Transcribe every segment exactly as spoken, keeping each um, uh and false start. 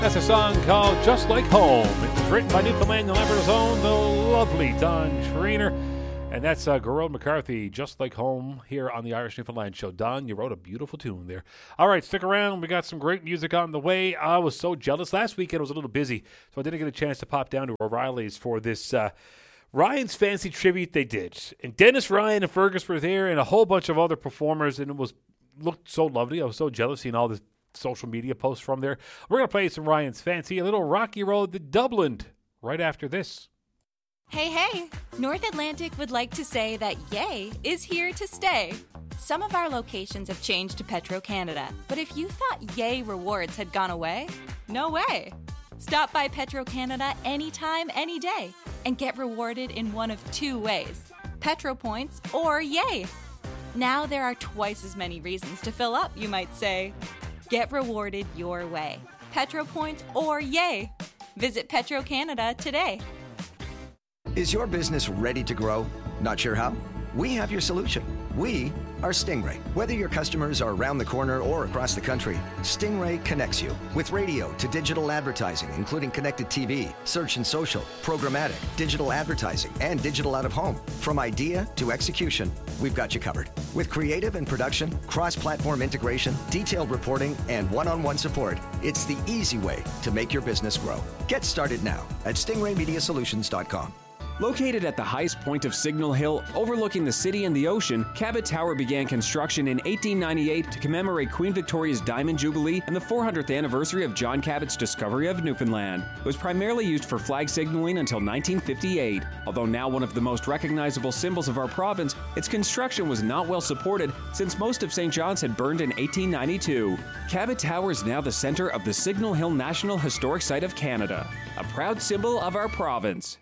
That's a song called Just Like Home. It was written by Newfoundland and Labrador's own, the lovely Don Trainer. And that's uh, Gerald McCarthy, Just Like Home, here on the Irish Newfoundland Show. Don, you wrote a beautiful tune there. All right, stick around. We got some great music on the way. I was so jealous. Last weekend I was a little busy, so I didn't get a chance to pop down to O'Reilly's for this uh, Ryan's Fancy Tribute they did. And Dennis Ryan and Fergus were there and a whole bunch of other performers, and it was looked so lovely. I was so jealous seeing all this social media posts from there. We're going to play some Ryan's Fancy, a little Rocky Road to Dublin, right after this. Hey, hey! North Atlantic would like to say that Yay is here to stay. Some of our locations have changed to Petro-Canada, but if you thought Yay rewards had gone away, no way. Stop by Petro-Canada anytime, any day, and get rewarded in one of two ways, Petro Points or Yay. Now there are twice as many reasons to fill up, you might say. Get rewarded your way. Petro Points or Yay. Visit Petro-Canada today. Is your business ready to grow? Not sure how? We have your solution. We are Stingray. Whether your customers are around the corner or across the country, Stingray connects you with radio to digital advertising, including connected T V, search and social, programmatic, digital advertising, and digital out of home. From idea to execution, we've got you covered. With creative and production, cross-platform integration, detailed reporting, and one-on-one support, it's the easy way to make your business grow. Get started now at stingray media solutions dot com. Located at the highest point of Signal Hill, overlooking the city and the ocean, Cabot Tower began construction in eighteen ninety-eight to commemorate Queen Victoria's Diamond Jubilee and the four hundredth anniversary of John Cabot's discovery of Newfoundland. It was primarily used for flag signaling until nineteen fifty-eight. Although now one of the most recognizable symbols of our province, its construction was not well supported since most of Saint John's had burned in eighteen ninety-two. Cabot Tower is now the center of the Signal Hill National Historic Site of Canada, a proud symbol of our province.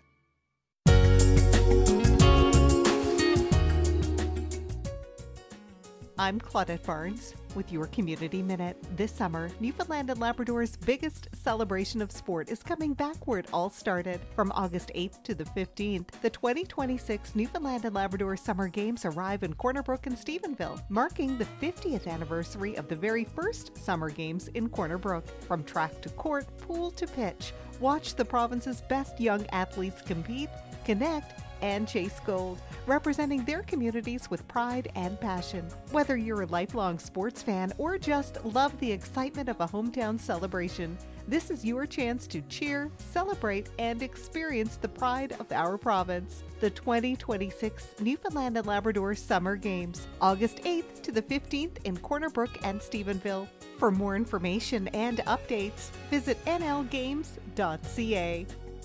I'm Claudette Barnes with your Community Minute. This summer, Newfoundland and Labrador's biggest celebration of sport is coming back where it all started. From August eighth to the fifteenth, the twenty twenty-six Newfoundland and Labrador Summer Games arrive in Corner Brook and Stephenville, marking the fiftieth anniversary of the very first Summer Games in Corner Brook. From track to court, pool to pitch, watch the province's best young athletes compete, connect, and chase gold, representing their communities with pride and passion. Whether you're a lifelong sports fan or just love the excitement of a hometown celebration, this is your chance to cheer, celebrate, and experience the pride of our province. The twenty twenty-six Newfoundland and Labrador Summer Games, August eighth to the fifteenth in Corner Brook and Stephenville. For more information and updates, visit n l games dot c a.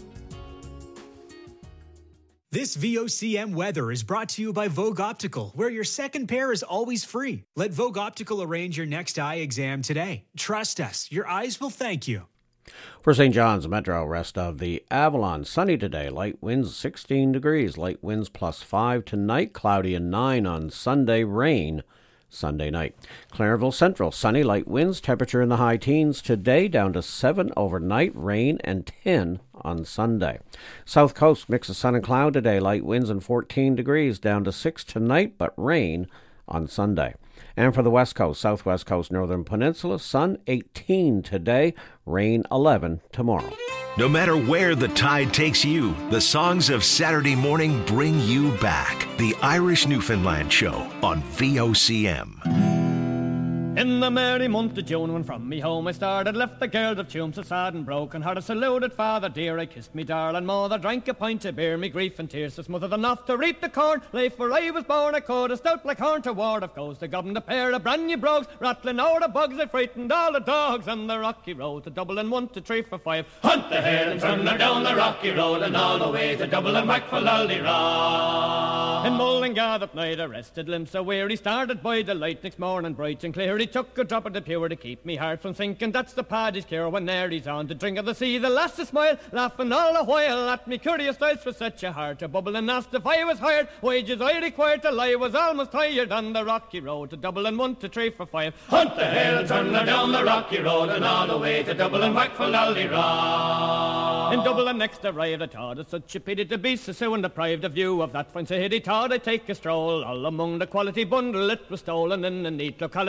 This V O C M weather is brought to you by Vogue Optical, where your second pair is always free. Let Vogue Optical arrange your next eye exam today. Trust us, your eyes will thank you. For Saint John's Metro, rest of the Avalon, sunny today, light winds sixteen degrees, light winds plus five tonight, cloudy and nine on Sunday, rain Sunday night. Clarenville Central, sunny, light winds, temperature in the high teens today, down to seven overnight, rain and ten on Sunday. South Coast, mix of sun and cloud today, light winds and fourteen degrees, down to six tonight, but rain on Sunday. And for the West Coast, Southwest Coast, Northern Peninsula, sun eighteen today, rain eleven tomorrow. No matter where the tide takes you, the songs of Saturday morning bring you back. The Irish Newfoundland Show on V O C M. In the merry month of June, when from me home I started, left the girls of Tuam so sad and broken hearted. Saluted father dear, I kissed me darling mother, drank a pint of beer, me grief and tears to smothered enough to reap the corn. Life where I was born, I could have stout like horn to ward of coast. I governed a pair of brand new brogues, rattling out the bugs, I frightened all the dogs. On the rocky road to Dublin, one to three for five. Hunt the hare and turn her down the rocky road, and all the way to Dublin, back for Lully-Raw. In Mullingar that night, I rested limbs so weary, started by the light next morning bright and clear. He took a drop of the pure to keep me heart from sinking. That's the paddy's cure when there he's on to drink of the sea. The lass to smile, laughing all the while at me curious styles for such a heart to bubble and asked if I was hired. Wages I required till I was almost tired. On the rocky road to Dublin, one to three for five. Hunt the hill, turn her down the rocky road, and all the way to Dublin, back for Lully-Raw. In Dublin next arrived, I thought it such a pity to be so soon deprived of view of that fine city. Thought I'd take a stroll all among the quality bundle it was stolen in a neat locality. Some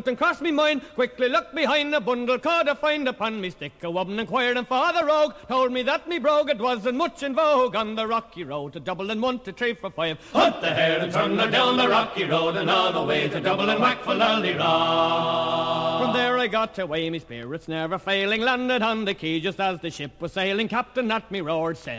something crossed me mind. Quickly looked behind the bundle, could I find upon me stick a woman inquired, and Father Rogue told me that me brogue it wasn't much in vogue on the rocky road to Dublin, one to three for five. Hunt the hare and turn her down the rocky road and all the way to Dublin, whack for Lally-Rod. From there I got away, me spirits never failing, landed on the quay just as the ship was sailing. Captain at me roared,